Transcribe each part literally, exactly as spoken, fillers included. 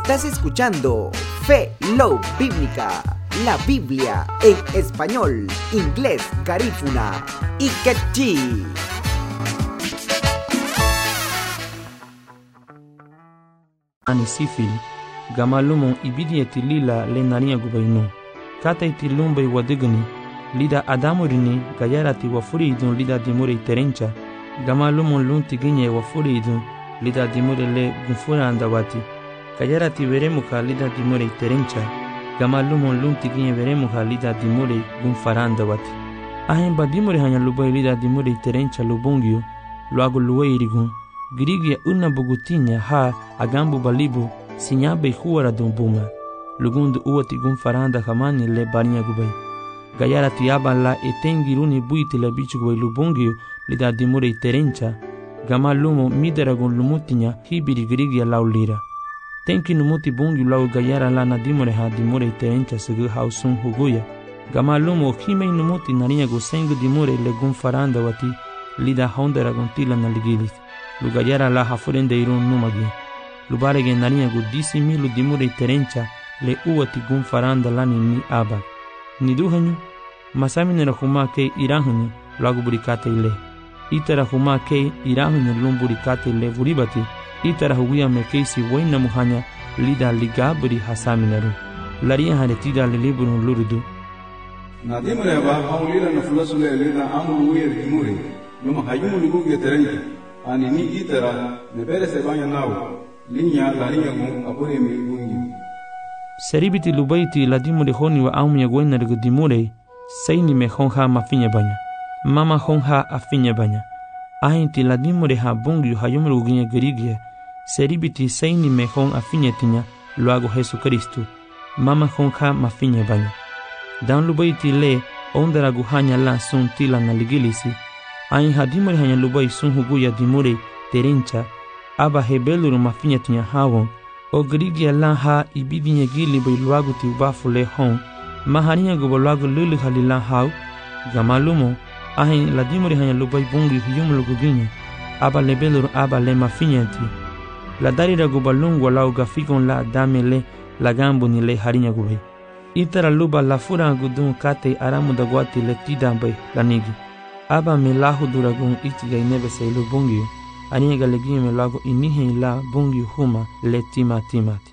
Estás escuchando Fe Love Bíblica, la Biblia en español, inglés, garífuna y quechí. Ani sifil, gamalumon ibidi etilila le naria gubainu. Kata itilumbe wadigani, lida adamurini gayarati wafuri idun lida dimure terencha. Gamalumon lunti ginye wafuri idun lida dimure le gunfura andawati. Gayarati veremuka lida dimure terencha. Gamalumon lunti ginye veremuka lida dimure gunfara andawati. Ahemba dimure hanya lubai lida dimure terencha lubungio, luago luwe irigun. Girigia una bugutinya ha agambu balibu sinyabe huara dumbuma. Lugundu uati gunfaranda kamani le banya gubai. Gayara tiaba la etengiruni buiti le bichu gubai lubungio lida dimure terencha. Gama lumo mideragun lumutinya hibiri girigia laulira. Tenki numuti bungi lau gayara la na dimure ha dimure terencha segu hausun huguya. Gama lumo himei numuti nariya gusengu dimure le gunfaranda wati lida hondera guntila na ligilis. Lugayara la hafurende irun numagi. Lubarege naria gudisi milu dimure terencha le uati gunfaranda lani ni aba. Niduhanyu, masamine rahuma ke irahanyu lagu burikate ile. Itara huma ke irahanyu lumburikate ile buribati. Itara huwia mekeisi waina muhanya lida ligaburi hasaminaru. Laria haretida le liburun lurudu. Na dimure ba haulira na fulasule lida amul uyer dimure. Luma hayumu luguge terencha. Ani ni itara nebere se banya nao linya la linya gun apure mi gungi seribiti lubaiti la dimure honi wa aumya gwena rego dimure saini me honha mafinya banya mama honha afinya banya ahinti la dimure ha bungi hayumru guginya gerigia seribiti saini me hon afinya tinya luago Jesu Kristo mama honha mafinya banya dan lubaiti le ondera guhanya la sun tila na ligilisi Ain hadimure hanya lubai sun huguya dimure terencha aba hebeluru mafinya tinya hawon o grigia lan ha ibidi nyegili bai luagu ti ubafule hon mahaniya gobo luagu lulu halilan haw gamalumo ahin la dimure hanya lubai bungi hiyumlu guginya aba lebeluru aba le mafinya ti la darira gobo lungu lau gafikon la damele la gambu ni le harinya gubai itara luba la fura gudun kate aramu dagwati le tidambai lanigi Aba me lahu duragun itiga inebe se ilu bungi, aniga legime me lago inihe la bungi huma le tima timati.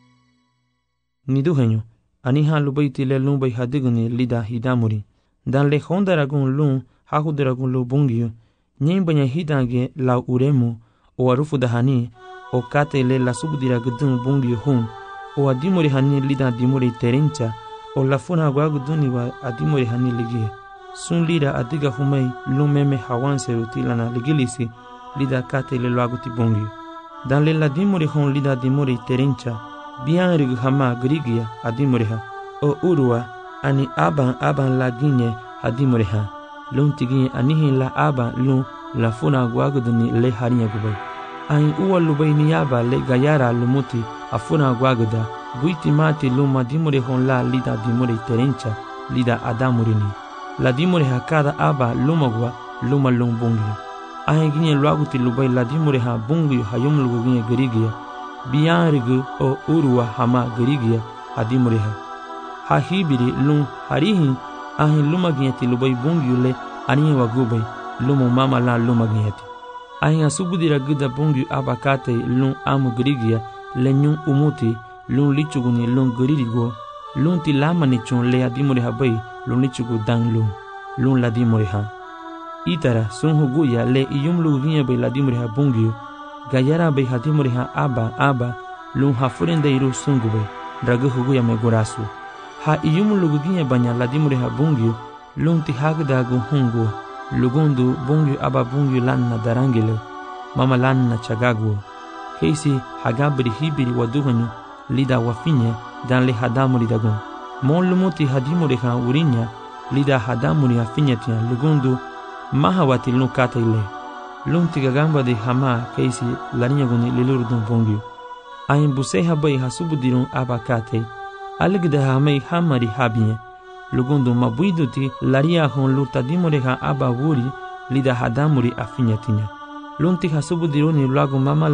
Niduhenyo, aniha lubaiti le lumbai hadiguni lida hidamuri. Dan le honda ragun lun hahu duragun lu bungi, nyembanya hidange la uremu, o arufu dahani, o kate le la subdira gudun bungi hum, o adimuri hani lida dimuri terencha, o la funa guaguduni wa adimuri hani ligie. Sun lida adiga humei lumeme hawanse rutila na ligilisi lida kate le laguti bungi. Dan le la dimure hon lida dimure terencha, bian rig hama grigia adimureha, o urua ani aban aban la ginye adimureha, lun tiginye anihin la aban lun la funa guaguduni le harinya gubai. Ain uwa lubai niyaba le gayara lumuti afuna guaguda, buiti mati luma dimure hon la lida dimure terencha, lida adamurini. La dimure ha kada aba lumagwa luma lung bungi. Ahe ginye luaguti lubai la dimure ha bungi hayum lugu ginye gerigia. Bian rigu o urua hama gerigia adimure ha. Ha hibiri lung harihi ahe luma ginye ti lubai bungi le aniye wagubai lumu mama la luma ginye ti. Ahe asubudira gida bungi aba kate lung amu gerigia le nyung umuti lung lichuguni lung geririgo. Lung ti lama ni chun le adimure ha bai lung lichugu dang lung. Lung la dimure ha. Itara sun huguya le iyum luginya bai la dimure ha bungio. Gayara bai ha dimure ha aba aba lung ha furende iru sungu bai. Dragu huguya me gorasu. Ha iyum luginya banya la dimure ha bungio. Lung ti hagdagu hungu. Lugundu bungio aba bungio lan na darangile. Mama lan na chagagu. Keisi hagabri hibiri waduhanyu lida wafinya dan le hadamuri dagun. Mon lumuti hadimure ha urinya lida hadamuri afinyatia lugundu mahawati lukata ile. Lunti gagamba de hama keisi larinya guni lilurdun bongyu. Ayin buse habai hasubudirun abakate. Aligda hamei hamari habinye. Lugundu mabuiduti laria hon lutadimure ha aba wuri lida hadamuri afinyatinya. Lunti hasubudiruni lagu mama